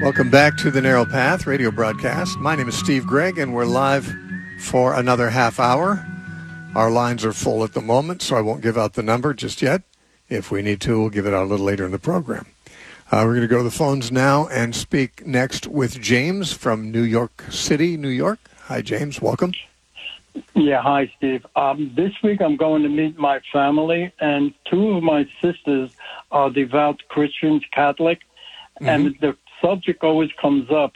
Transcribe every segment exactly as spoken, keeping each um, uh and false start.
Welcome back to the Narrow Path radio broadcast. My name is Steve Gregg, and we're live for another half hour. Our lines are full at the moment, so I won't give out the number just yet. If we need to, we'll give it out a little later in the program. Uh, we're going to go to the phones now and speak next with James from New York City, New York. Hi, James. Welcome. Yeah, hi, Steve. Um, this week I'm going to meet my family, and two of my sisters are devout Christians, Catholic, mm-hmm. and the subject always comes up.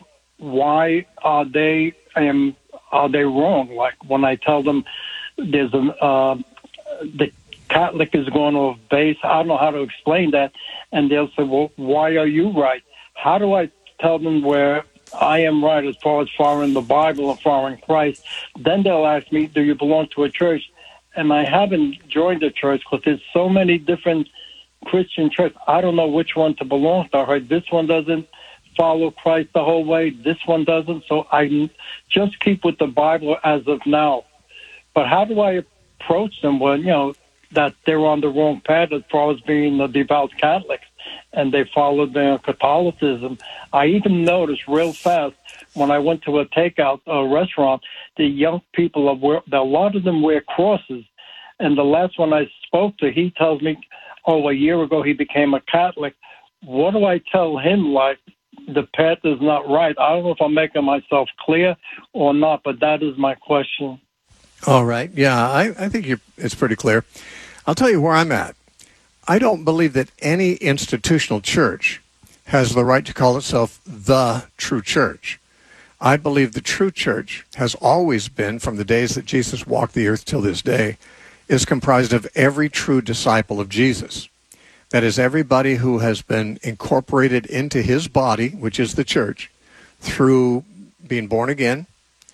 Why are they um, are they wrong? Like when I tell them there's a uh, the Catholic is going off base, I don't know how to explain that, and they'll say, "Well, why are you right?" How do I tell them where I am right as far as following the Bible and following Christ? Then they'll ask me, "Do you belong to a church?" And I haven't joined a church because there's so many different Christian churches. I don't know which one to belong to. I heard this one doesn't follow Christ the whole way. This one doesn't. So I just keep with the Bible as of now. But how do I approach them when, you know, that they're on the wrong path as far as being a devout Catholics and they follow their Catholicism? I even noticed real fast when I went to a takeout uh, restaurant, the young people, are wear, a lot of them wear crosses. And the last one I spoke to, he tells me, oh, a year ago he became a Catholic. What do I tell him? Like, the path is not right. I don't know if I'm making myself clear or not, but that is my question. All right. Yeah, I, I think you're, it's pretty clear. I'll tell you where I'm at. I don't believe that any institutional church has the right to call itself the true church. I believe the true church has always been, from the days that Jesus walked the earth till this day, is comprised of every true disciple of Jesus. That is, everybody who has been incorporated into his body, which is the church, through being born again,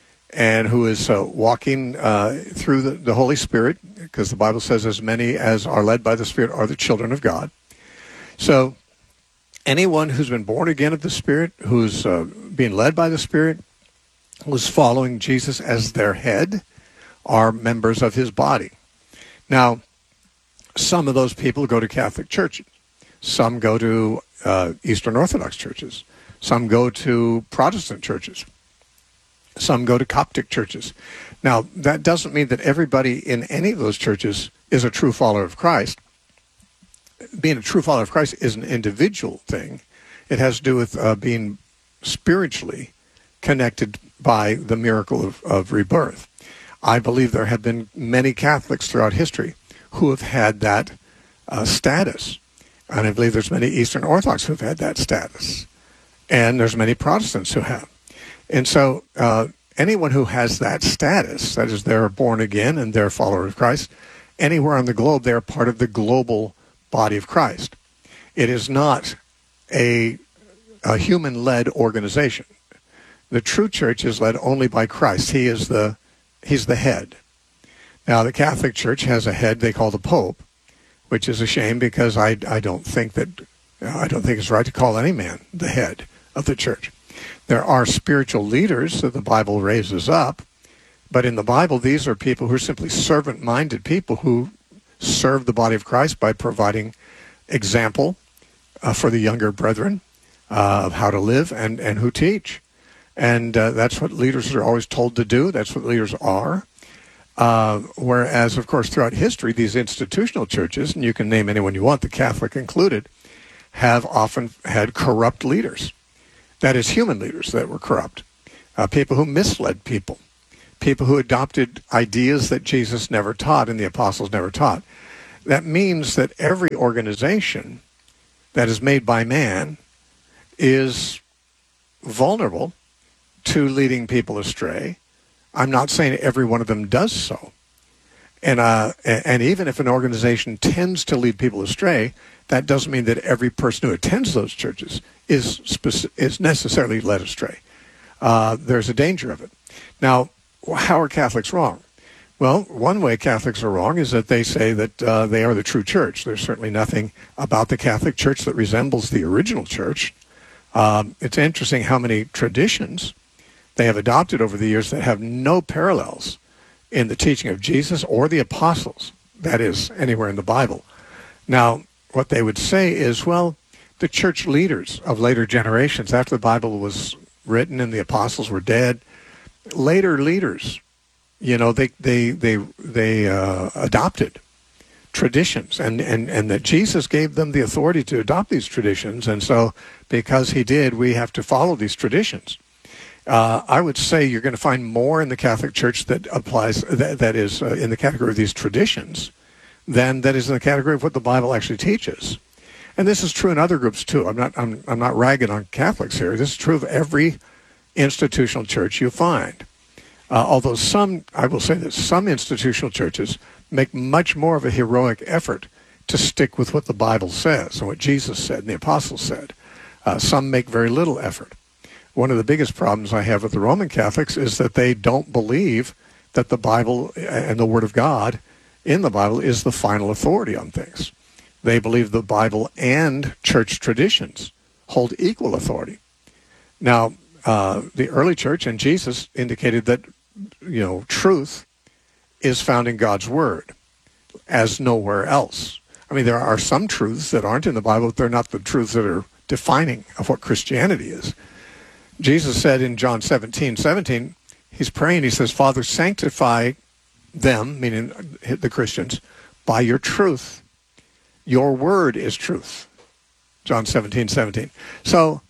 and who is uh, walking uh, through the, the Holy Spirit, because the Bible says as many as are led by the Spirit are the children of God. So anyone who's been born again of the Spirit, who's uh, being led by the Spirit, who's following Jesus as their head, are members of his body. Now, some of those people go to Catholic churches. Some go to uh, Eastern Orthodox churches. Some go to Protestant churches. Some go to Coptic churches. Now, that doesn't mean that everybody in any of those churches is a true follower of Christ. Being a true follower of Christ is an individual thing. It has to do with uh, being spiritually connected by the miracle of, of rebirth. I believe there have been many Catholics throughout history who have had that uh, status. And I believe there's many Eastern Orthodox who have had that status. And there's many Protestants who have. And so uh, anyone who has that status, that is, they're born again and they're a follower of Christ, anywhere on the globe, they're part of the global body of Christ. It is not a, a human-led organization. The true church is led only by Christ. He is the, he's the head. Now, the Catholic Church has a head they call the Pope, which is a shame because I, I don't think that I don't think it's right to call any man the head of the church. There are spiritual leaders that the Bible raises up, but in the Bible, these are people who are simply servant-minded people who serve the body of Christ by providing example uh, for the younger brethren uh, of how to live and, and who teach. And uh, that's what leaders are always told to do. That's what leaders are. Uh, whereas, of course, throughout history, these institutional churches, and you can name anyone you want, the Catholic included, have often had corrupt leaders. That is, human leaders that were corrupt. Uh, people who misled people. People who adopted ideas that Jesus never taught and the apostles never taught. That means that every organization that is made by man is vulnerable to leading people astray. I'm not saying every one of them does so. And uh, and even if an organization tends to lead people astray, that doesn't mean that every person who attends those churches is speci- is necessarily led astray. Uh, there's a danger of it. Now, how are Catholics wrong? Well, one way Catholics are wrong is that they say that uh, they are the true church. There's certainly nothing about the Catholic Church that resembles the original church. Um, it's interesting how many traditions they have adopted over the years that have no parallels in the teaching of Jesus or the apostles, that is, anywhere in the Bible. Now, what they would say is, well, the church leaders of later generations, after the Bible was written and the apostles were dead, later leaders, you know, they they they they uh, adopted traditions, and, and, and that Jesus gave them the authority to adopt these traditions, and so because he did, we have to follow these traditions. Uh, I would say you're going to find more in the Catholic Church that applies, that, that is uh, in the category of these traditions, than that is in the category of what the Bible actually teaches. And this is true in other groups too. I'm not I'm I'm not ragging on Catholics here. This is true of every institutional church you find. Uh, although some, I will say that some institutional churches make much more of a heroic effort to stick with what the Bible says and what Jesus said and the apostles said. Uh, some make very little effort. One of the biggest problems I have with the Roman Catholics is that they don't believe that the Bible and the Word of God in the Bible is the final authority on things. They believe the Bible and church traditions hold equal authority. Now, uh, the early church and Jesus indicated that, you know, truth is found in God's Word as nowhere else. I mean, there are some truths that aren't in the Bible, but they're not the truths that are defining of what Christianity is. Jesus said in John seventeen seventeen, he's praying, he says, Father, sanctify them, meaning the Christians, by your truth. Your word is truth. John seventeen seventeen. So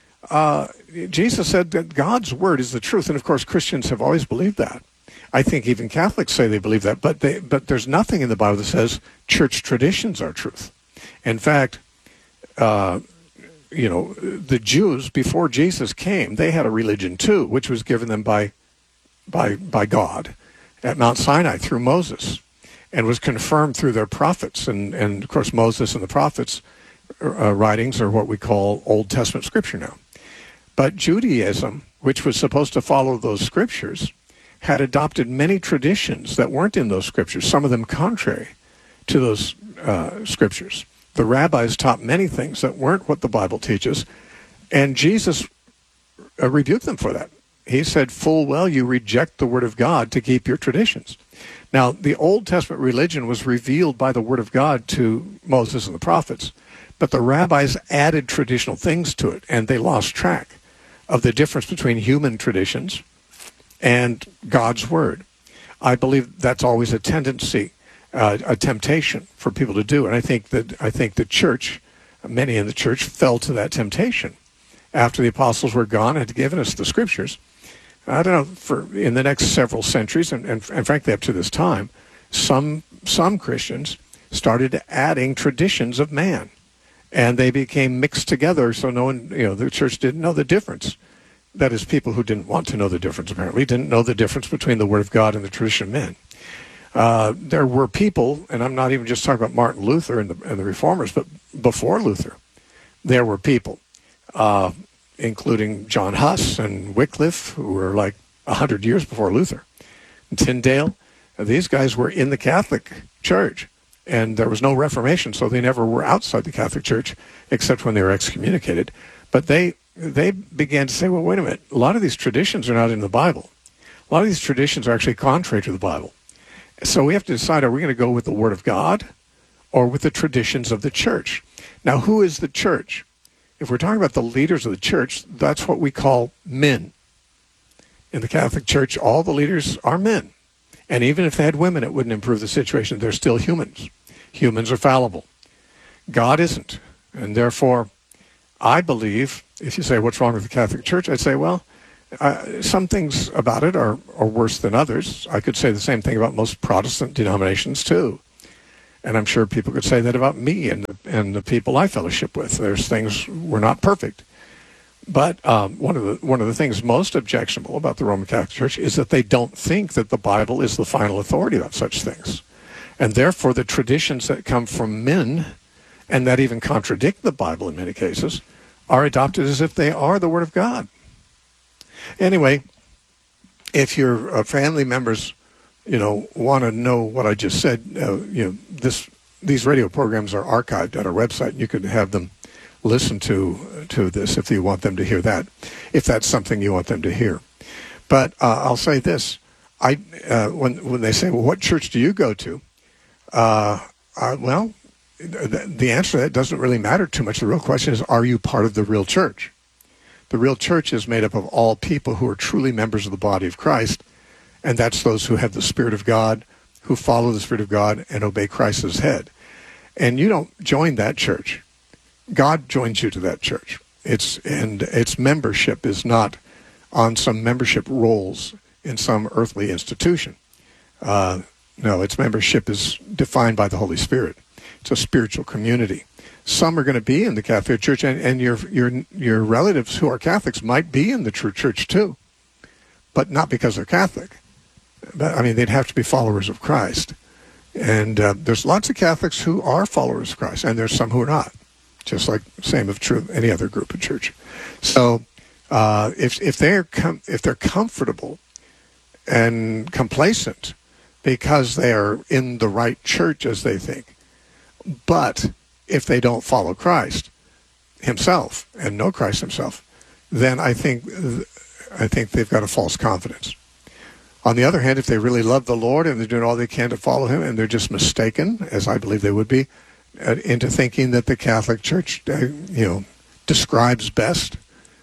uh, Jesus said that God's word is the truth. And of course, Christians have always believed that. I think even Catholics say they believe that. But they, but there's nothing in the Bible that says church traditions are truth. In fact, uh, you know, the Jews, before Jesus came, they had a religion too, which was given them by by by God at Mount Sinai through Moses, and was confirmed through their prophets. And, and of course, Moses and the prophets' uh, writings are what we call Old Testament scripture now. But Judaism, which was supposed to follow those scriptures, had adopted many traditions that weren't in those scriptures, some of them contrary to those uh, scriptures. The rabbis taught many things that weren't what the Bible teaches, and Jesus uh, rebuked them for that. He said, full well, you reject the word of God to keep your traditions. Now, the Old Testament religion was revealed by the word of God to Moses and the prophets, but the rabbis added traditional things to it, and they lost track of the difference between human traditions and God's word. I believe that's always a tendency, uh, a temptation for people to do, and I think that I think the church, many in the church, fell to that temptation after the apostles were gone and had given us the scriptures. I don't know, for in the next several centuries, and, and, and frankly up to this time, some some Christians started adding traditions of man, and they became mixed together. So no one, you know, the church didn't know the difference. That is, people who didn't want to know the difference, apparently, didn't know the difference between the Word of God and the tradition of men. Uh, there were people, and I'm not even just talking about Martin Luther and the, and the Reformers, but before Luther, there were people. Uh, including John Huss and Wycliffe, who were like one hundred years before Luther. And Tyndale, these guys were in the Catholic Church, and there was no Reformation, so they never were outside the Catholic Church, except when they were excommunicated. But they they began to say, well, wait a minute, a lot of these traditions are not in the Bible. A lot of these traditions are actually contrary to the Bible. So we have to decide, are we going to go with the Word of God or with the traditions of the church? Now, who is the church? If we're talking about the leaders of the church, that's what we call men. In the Catholic Church, all the leaders are men. And even if they had women, it wouldn't improve the situation. They're still humans. Humans are fallible. God isn't. And therefore, I believe, if you say, what's wrong with the Catholic Church? I'd say, well, uh, some things about it are, are worse than others. I could say the same thing about most Protestant denominations, too. And I'm sure people could say that about me and the, and the people I fellowship with. There's things, we're not perfect. But um, one of the one of the things most objectionable about the Roman Catholic Church is that they don't think that the Bible is the final authority about such things. And therefore, the traditions that come from men, and that even contradict the Bible in many cases, are adopted as if they are the Word of God. Anyway, if your uh, family members you know, want to know what I just said, uh, you know, this these radio programs are archived at our website, and you can have them listen to to this if you want them to hear that, if that's something you want them to hear. But uh, I'll say this: I uh, when when they say, "Well, what church do you go to?" Uh, uh, well, the, the answer to that doesn't really matter too much. The real question is, are you part of the real church? The real church is made up of all people who are truly members of the body of Christ, and that's those who have the Spirit of God, who follow the Spirit of God and obey Christ as head. And you don't join that church. God joins you to that church. It's and its membership is not on some membership rolls in some earthly institution. Uh, no, its membership is defined by the Holy Spirit. It's a spiritual community. Some are going to be in the Catholic Church, and, and your your your relatives who are Catholics might be in the true church too, but not because they're Catholic. But, I mean, they'd have to be followers of Christ. And uh, there's lots of Catholics who are followers of Christ, and there's some who are not, just like same of true of any other group of church. So uh, if if they're com- if they're comfortable and complacent because they are in the right church as they think, but if they don't follow Christ himself and know Christ himself, then I think I think they've got a false confidence. On the other hand, if they really love the Lord and they're doing all they can to follow him, and they're just mistaken, as I believe they would be, uh, into thinking that the Catholic Church, uh, you know, describes best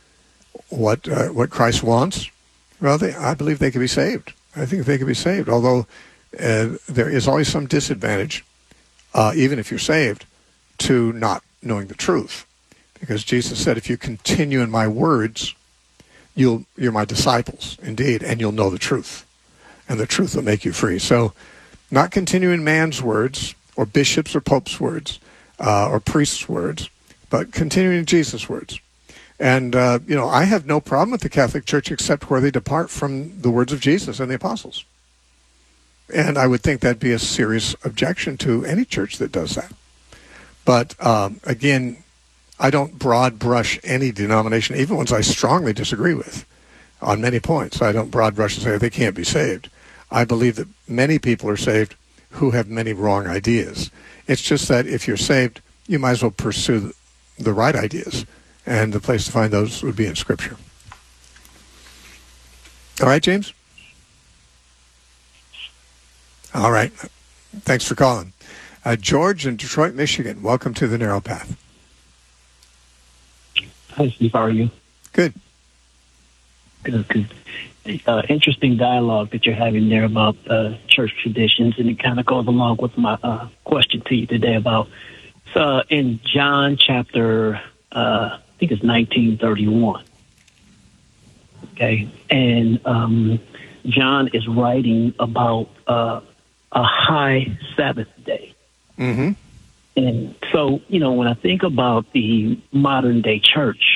what uh, what Christ wants, well, they, I believe they could be saved. I think they could be saved, although uh, there is always some disadvantage, uh, even if you're saved, to not knowing the truth. Because Jesus said, if you continue in my words, you'll, you're my disciples, indeed, and you'll know the truth. And the truth will make you free. So not continuing man's words, or bishops' or popes' words, uh, or priests' words, but continuing Jesus' words. And, uh, you know, I have no problem with the Catholic Church except where they depart from the words of Jesus and the apostles. And I would think that'd be a serious objection to any church that does that. But, um, again, I don't broad brush any denomination, even ones I strongly disagree with on many points. I don't broad brush and say they can't be saved. I believe that many people are saved who have many wrong ideas. It's just that if you're saved, you might as well pursue the right ideas. And the place to find those would be in Scripture. All right, James? All right. Thanks for calling. Uh, George in Detroit, Michigan. Welcome to the Narrow Path. Hi, Steve. How are you? Good. Good, good. Uh, interesting dialogue that you're having there about uh, church traditions, and it kind of goes along with my uh, question to you today about uh, in John chapter, uh, I think it's nineteen thirty-one. Okay, and um, John is writing about uh, a high Sabbath day. Mm-hmm. And so, you know, when I think about the modern day church,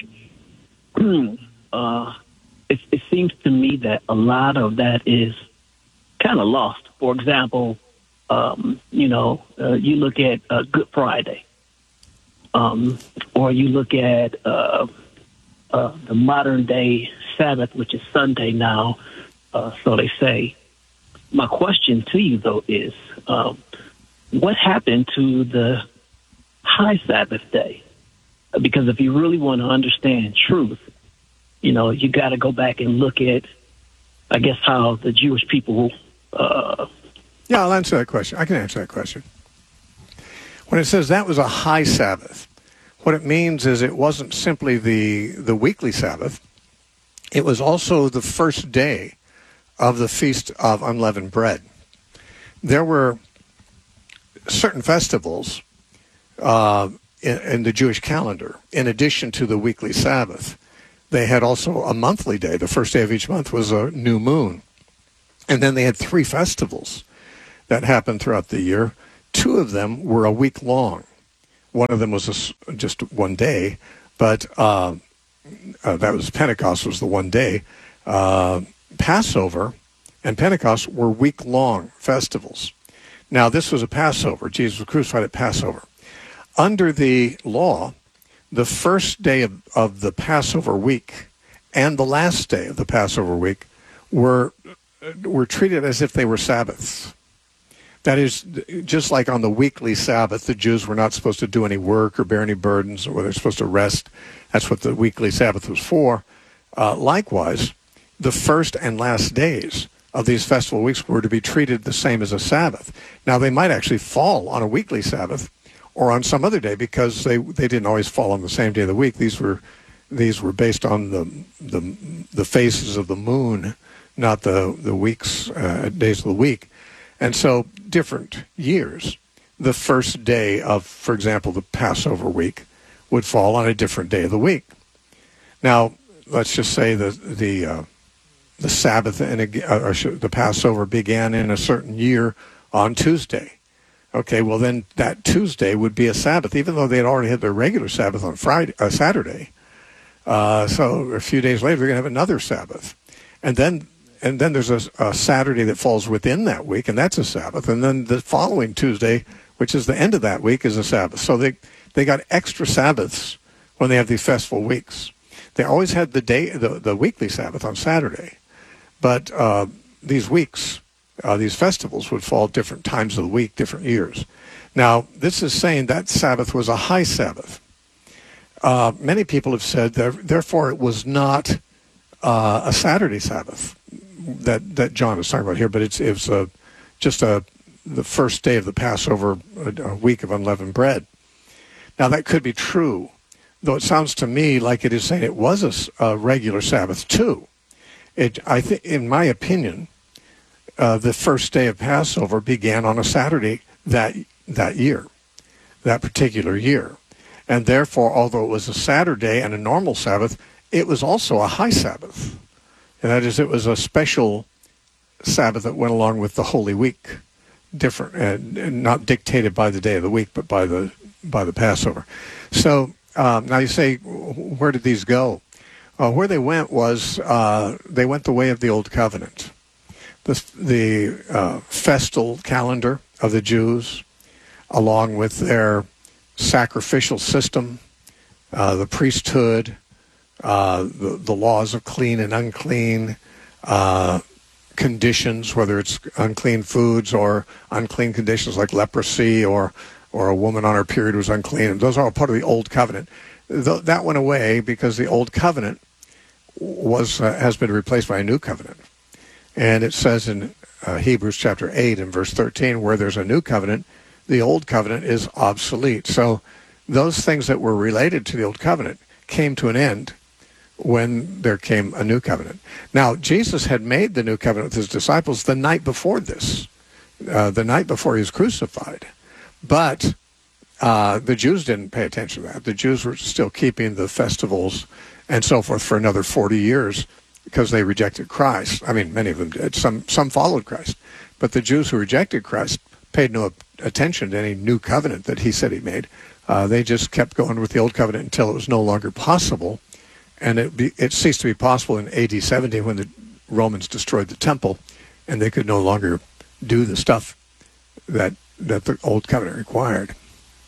uh, it, it seems to me that a lot of that is kind of lost. For example, um, you know, uh, you look at uh, Good Friday, um, or you look at uh, uh, the modern day Sabbath, which is Sunday now, uh, so they say. My question to you, though, is um, what happened to the high Sabbath day? Because if you really want to understand truth, you know, you got to go back and look at, I guess, how the Jewish people. Uh, yeah, I'll answer that question. I can answer that question. When it says that was a high Sabbath, what it means is it wasn't simply the, the weekly Sabbath. It was also the first day of the Feast of Unleavened Bread. There were certain festivals uh, in, in the Jewish calendar, in addition to the weekly Sabbath. They had also a monthly day. The first day of each month was a new moon. And then they had three festivals that happened throughout the year. Two of them were a week long. One of them was a, just one day, but uh, uh, that was Pentecost was the one day. Uh, Passover and Pentecost were week-long festivals. Now, this was a Passover. Jesus was crucified at Passover. Under the law, the first day of, of the Passover week and the last day of the Passover week were were treated as if they were Sabbaths. That is, just like on the weekly Sabbath, the Jews were not supposed to do any work or bear any burdens, or they're supposed to rest. That's what the weekly Sabbath was for. Uh, likewise, the first and last days of these festival weeks were to be treated the same as a Sabbath. Now, they might actually fall on a weekly Sabbath, or on some other day, because they they didn't always fall on the same day of the week. These were these were based on the the the phases of the moon, not the the weeks uh, days of the week, and so different years. The first day of, for example, the Passover week would fall on a different day of the week. Now, let's just say the the uh, the Sabbath and uh, or the Passover began in a certain year on Tuesday. Okay, well then that Tuesday would be a Sabbath, even though they had already had their regular Sabbath on Friday, uh, Saturday. Uh, so a few days later, they're going to have another Sabbath, and then and then there's a, a Saturday that falls within that week, and that's a Sabbath. And then the following Tuesday, which is the end of that week, is a Sabbath. So they they got extra Sabbaths when they have these festival weeks. They always had the day the, the weekly Sabbath on Saturday, but uh, these weeks. Uh, these festivals would fall different times of the week, different years. Now, this is saying that Sabbath was a high Sabbath. Uh, many people have said that, therefore, it was not uh, a Saturday Sabbath that that John is talking about here, but it's it's a, just a the first day of the Passover, a, a week of unleavened bread. Now, that could be true, though it sounds to me like it is saying it was a, a regular Sabbath too. It, I think, in my opinion. Uh, the first day of Passover began on a Saturday that that year, that particular year. And therefore, although it was a Saturday and a normal Sabbath, it was also a high Sabbath. And that is, it was a special Sabbath that went along with the Holy Week, different, and not dictated by the day of the week, but by the by the Passover. So um, now you say, where did these go? Uh, where they went was, uh, they went the way of the Old Covenant. The, the uh, festal calendar of the Jews, along with their sacrificial system, uh, the priesthood, uh, the, the laws of clean and unclean, uh, conditions, whether it's unclean foods or unclean conditions like leprosy, or or a woman on her period was unclean. And those are all part of the Old Covenant. Th- that went away because the Old Covenant was uh, has been replaced by a New Covenant. And it says in uh, Hebrews chapter eight and verse thirteen, where there's a new covenant, the old covenant is obsolete. So those things that were related to the old covenant came to an end when there came a new covenant. Now, Jesus had made the new covenant with his disciples the night before this, uh, the night before he was crucified. But uh, the Jews didn't pay attention to that. The Jews were still keeping the festivals and so forth for another forty years. Because they rejected Christ. I mean, many of them did. Some some followed Christ. But the Jews who rejected Christ paid no attention to any new covenant that he said he made. Uh, they just kept going with the old covenant until it was no longer possible. And it, be, it ceased to be possible in A D seventy when the Romans destroyed the temple, and they could no longer do the stuff that, that the old covenant required.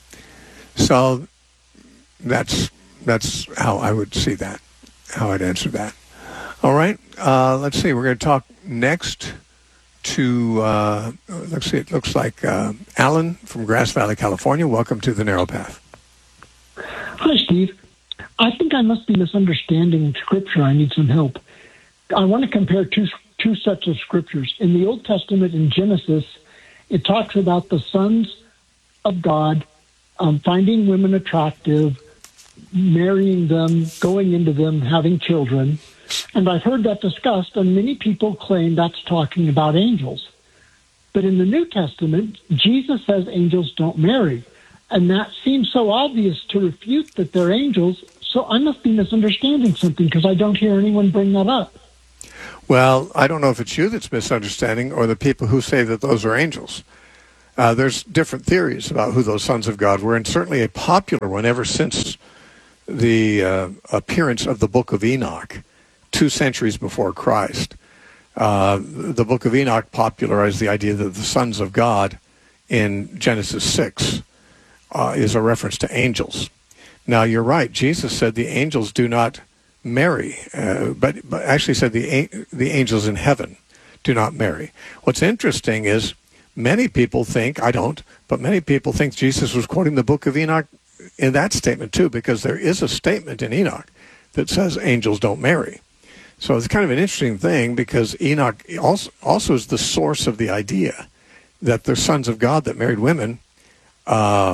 So that's that's how I would see that, how I'd answer that. All right, uh, let's see. We're going to talk next to, uh, let's see, it looks like uh, Alan from Grass Valley, California. Welcome to The Narrow Path. Hi, Steve. I think I must be misunderstanding Scripture. I need some help. I want to compare two two sets of Scriptures. In the Old Testament, in Genesis, it talks about the sons of God um, finding women attractive, marrying them, going into them, having children. And I've heard that discussed, and many people claim that's talking about angels. But in the New Testament, Jesus says angels don't marry. And that seems so obvious to refute that they're angels, so I must be misunderstanding something because I don't hear anyone bring that up. Well, I don't know if it's you that's misunderstanding or the people who say that those are angels. Uh, there's different theories about who those sons of God were, and certainly a popular one ever since the uh, appearance of the Book of Enoch. Two centuries before Christ, uh, the Book of Enoch popularized the idea that the sons of God in Genesis six uh, is a reference to angels. Now, you're right. Jesus said the angels do not marry, uh, but, but actually said the the angels in heaven do not marry. What's interesting is many people think, I don't, but many people think Jesus was quoting the Book of Enoch in that statement too, because there is a statement in Enoch that says angels don't marry. So it's kind of an interesting thing because Enoch also, also is the source of the idea that the sons of God that married women uh,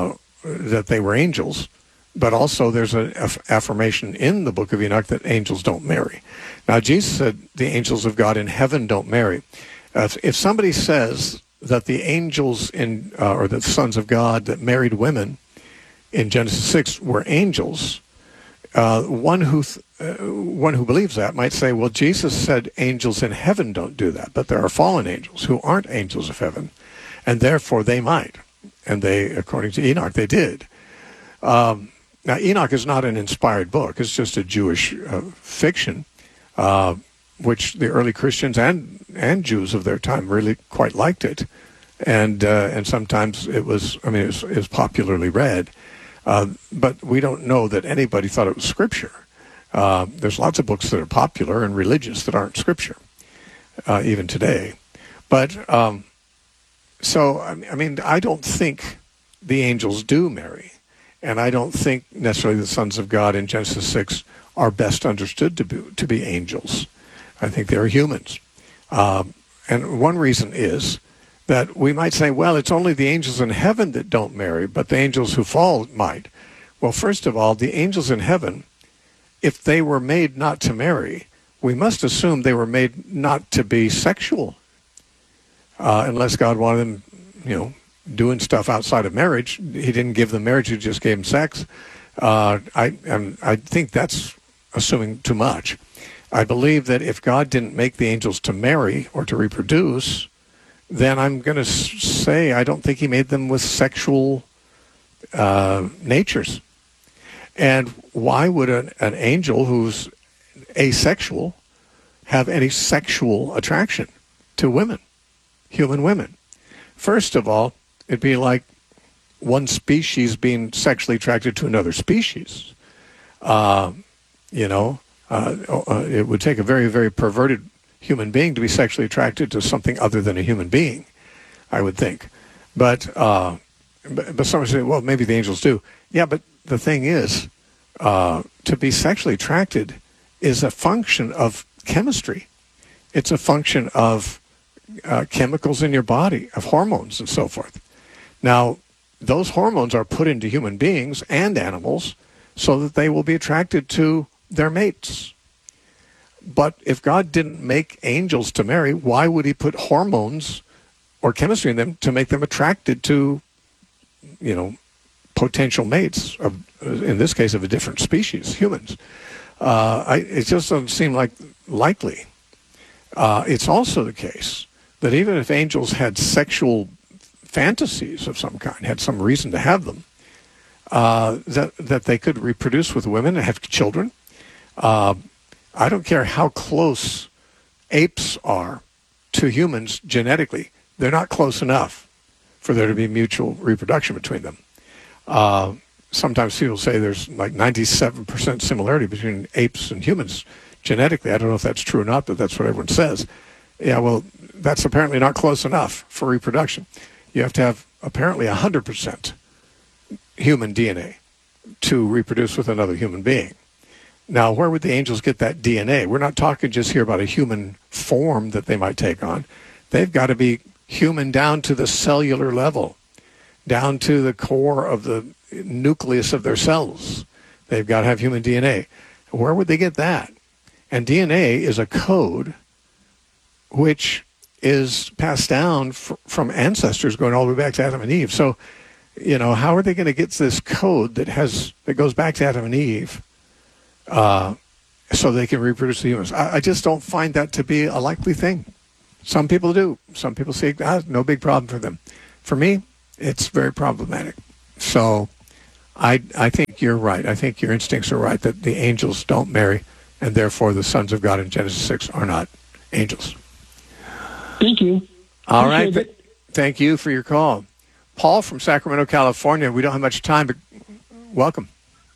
that they were angels, but also there's an aff- affirmation in the book of Enoch that angels don't marry. Now, Jesus said the angels of God in heaven don't marry. Uh, if, if somebody says that the angels in uh, or the sons of God that married women in Genesis six were angels, uh, one who th- uh, one who believes that might say, well, Jesus said angels in heaven don't do that, but there are fallen angels who aren't angels of heaven, and therefore they might. And they, according to Enoch, they did. Um, now, Enoch is not an inspired book. It's just a Jewish uh, fiction, uh, which the early Christians and, and Jews of their time really quite liked it. And uh, and sometimes it was, I mean, it was, it was popularly read. Uh, but we don't know that anybody thought it was Scripture. Uh, there's lots of books that are popular and religious that aren't Scripture, uh, even today. But... Um, So, I mean, I don't think the angels do marry, and I don't think necessarily the sons of God in Genesis six are best understood to be, to be angels. I think they're humans. Um, and one reason is that we might say, well, it's only the angels in heaven that don't marry, but the angels who fall might. Well, first of all, the angels in heaven, if they were made not to marry, we must assume they were made not to be sexual. Uh, unless God wanted them, you know, doing stuff outside of marriage. He didn't give them marriage, he just gave them sex. Uh, I, and I think that's assuming too much. I believe that if God didn't make the angels to marry or to reproduce, then I'm going to say I don't think he made them with sexual uh, natures. And why would an, an angel who's asexual have any sexual attraction to women? Human women. First of all, it'd be like one species being sexually attracted to another species. Uh, you know, uh, uh, it would take a very, very perverted human being to be sexually attracted to something other than a human being, I would think. But, uh, but, but some say, well, maybe the angels do. Yeah, but the thing is, uh, to be sexually attracted is a function of chemistry. It's a function of Uh, chemicals in your body, of hormones and so forth. Now, those hormones are put into human beings and animals so that they will be attracted to their mates. But if God didn't make angels to marry, why would he put hormones or chemistry in them to make them attracted to, you know, potential mates, of, in this case, of a different species, humans? Uh, I, it just doesn't seem like likely. Uh, it's also the case that even if angels had sexual fantasies of some kind, had some reason to have them, uh, that that they could reproduce with women and have children. Uh, I don't care how close apes are to humans genetically. They're not close enough for there to be mutual reproduction between them. Uh, sometimes people say there's like ninety-seven percent similarity between apes and humans genetically. I don't know if that's true or not, but that's what everyone says. Yeah, well, that's apparently not close enough for reproduction. You have to have apparently one hundred percent human D N A to reproduce with another human being. Now, where would the angels get that D N A? We're not talking just here about a human form that they might take on. They've got to be human down to the cellular level, down to the core of the nucleus of their cells. They've got to have human D N A. Where would they get that? And D N A is a code which is passed down f- from ancestors going all the way back to Adam and Eve. So, you know, how are they going to get this code that has that goes back to Adam and Eve uh, so they can reproduce the humans? I, I just don't find that to be a likely thing. Some people do. Some people say, ah, no big problem for them. For me, it's very problematic. So I, I think you're right. I think your instincts are right that the angels don't marry, and therefore the sons of God in Genesis six are not angels. Thank you. All right. Th- Thank you for your call. Paul from Sacramento, California. We don't have much time, but welcome.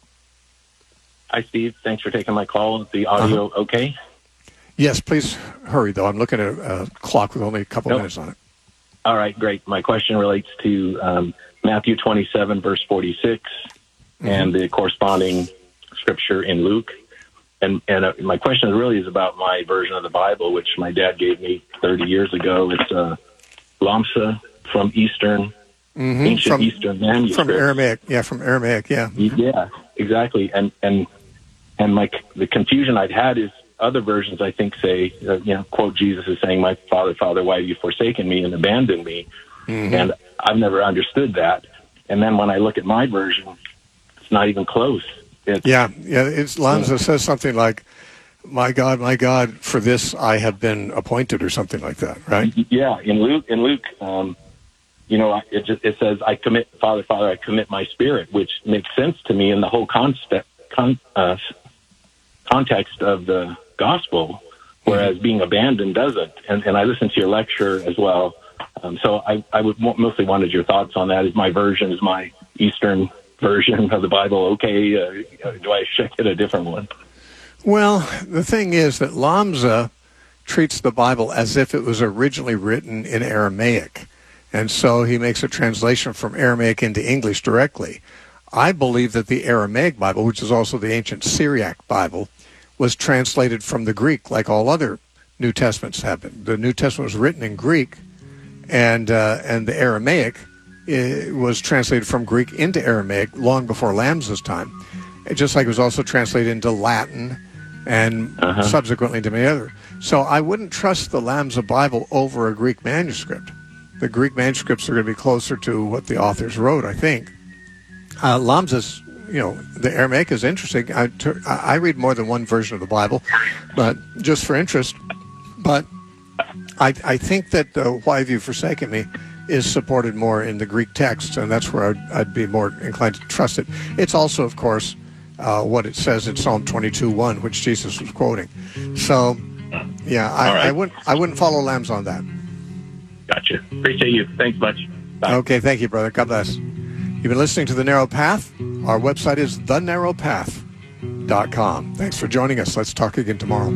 Hi, Steve. Thanks for taking my call. Is the audio uh-huh. okay? Yes, please hurry, though. I'm looking at a, a clock with only a couple nope. minutes on it. All right, great. My question relates to um, Matthew twenty-seven, verse forty-six, mm-hmm. and the corresponding scripture in Luke. And and uh, my question really is about my version of the Bible, which my dad gave me thirty years ago. It's uh, Lamsa from Eastern mm-hmm. ancient from, Eastern manuscripts. From Aramaic, yeah, from Aramaic, yeah. Yeah, exactly. And and and my the confusion I'd had is other versions, I think, say, uh, you know, quote, Jesus is saying, "My Father, Father, why have you forsaken me and abandoned me?" Mm-hmm. And I've never understood that. And then when I look at my version, it's not even close. It's, yeah, yeah. It's Lanza yeah. says something like, "My God, my God, for this I have been appointed," or something like that, right? Yeah. In Luke, in Luke, um, you know, it just, it says, "I commit, Father, Father, I commit my spirit," which makes sense to me in the whole concept, con, uh, context of the gospel, whereas mm-hmm. being abandoned doesn't. And, and I listened to your lecture as well. Um, so I, I would mostly wanted your thoughts on that. Is my version, is my Eastern version of the Bible okay? Uh, do I should get a different one? Well, the thing is that Lamza treats the Bible as if it was originally written in Aramaic. And so he makes a translation from Aramaic into English directly. I believe that the Aramaic Bible, which is also the ancient Syriac Bible, was translated from the Greek like all other New Testaments have been. The New Testament was written in Greek, and uh, and the Aramaic uh, was translated from Greek into Aramaic long before Lamza's time, just like it was also translated into Latin and uh-huh. subsequently into many other. So I wouldn't trust the Lamza Bible over a Greek manuscript. The Greek manuscripts are going to be closer to what the authors wrote, I think. Uh, Lamza's, you know, the Aramaic is interesting. I, I read more than one version of the Bible, but just for interest. But I, I think that uh, "Why Have You Forsaken Me" is supported more in the Greek text, and that's where I'd, I'd be more inclined to trust it. It's also, of course, uh, what it says in Psalm twenty-two one, which Jesus was quoting. So, yeah, I, right. I wouldn't I wouldn't follow Lambs on that. Gotcha. Appreciate you. Thanks much. Bye. Okay, thank you, brother. God bless. You've been listening to The Narrow Path. Our website is the narrow path dot com. Thanks for joining us. Let's talk again tomorrow.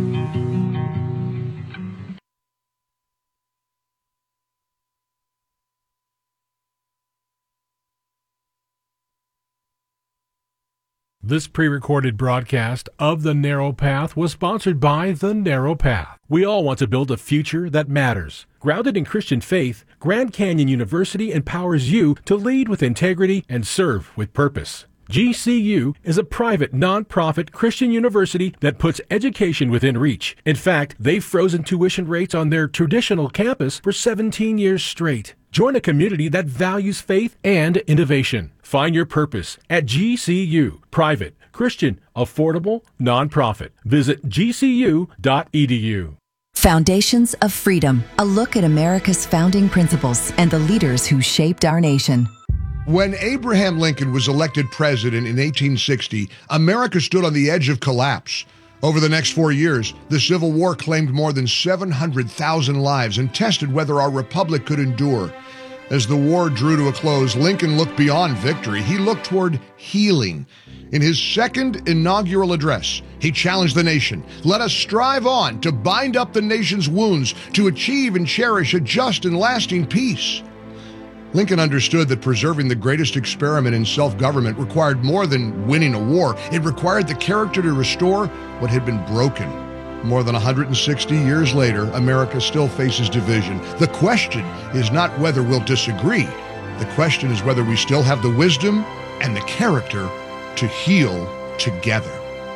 This pre-recorded broadcast of The Narrow Path was sponsored by The Narrow Path. We all want to build a future that matters. Grounded in Christian faith, Grand Canyon University empowers you to lead with integrity and serve with purpose. G C U is a private, non-profit Christian university that puts education within reach. In fact, they've frozen tuition rates on their traditional campus for seventeen years straight. Join a community that values faith and innovation. Find your purpose at G C U. Private, Christian, affordable, nonprofit. Visit G C U dot E D U. Foundations of Freedom, a look at America's founding principles and the leaders who shaped our nation. When Abraham Lincoln was elected president in eighteen sixty, America stood on the edge of collapse. Over the next four years, the Civil War claimed more than seven hundred thousand lives and tested whether our republic could endure. As the war drew to a close, Lincoln looked beyond victory. He looked toward healing. In his second inaugural address, he challenged the nation. Let us strive on to bind up the nation's wounds, to achieve and cherish a just and lasting peace. Lincoln understood that preserving the greatest experiment in self-government required more than winning a war. It required the character to restore what had been broken. More than one hundred sixty years later, America still faces division. The question is not whether we'll disagree. The question is whether we still have the wisdom and the character to heal together.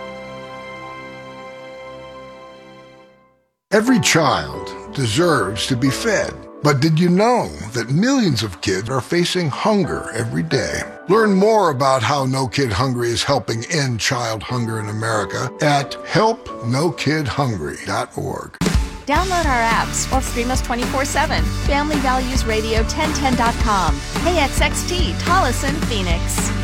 Every child deserves to be fed. But did you know that millions of kids are facing hunger every day? Learn more about how No Kid Hungry is helping end child hunger in America at help no kid hungry dot org. Download our apps or stream us twenty-four seven. Family Values Radio ten ten dot com. K X X T, Tolleson, Phoenix.